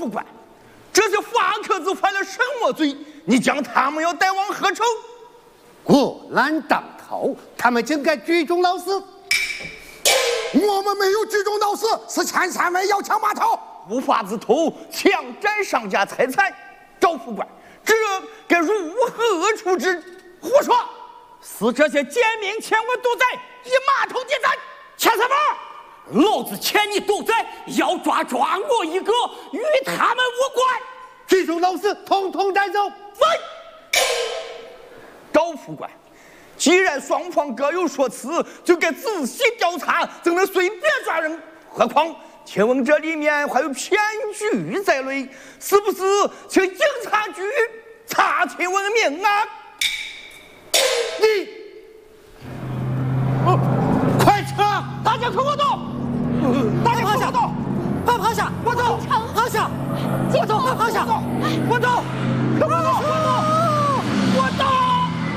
副官，这些华客子犯了什么罪？你将他们要带往何处？ 果然当头，他们竟敢聚众闹事。 我们没有聚众闹事，是千山外要抢码头。 无法之徒强占商家财产，赵副官，这该如何处置？胡说！是这些贱民欠我赌债，以码头点赞。 钱三宝，老子欠你赌债，要抓我一个，与他们无关。 聚众闹事，统统带走。 喂，赵副官，既然双方各有说辞，就该仔细调查，怎能随便抓人？何况请问这里面还有骗局在内，是不是请警察局查清闻名啊？ 你，快撤！ 大家跟我走！大家跟我走！ 快趴下！ 我走！ 趴下！ 我走！趴下！我走！跟我走！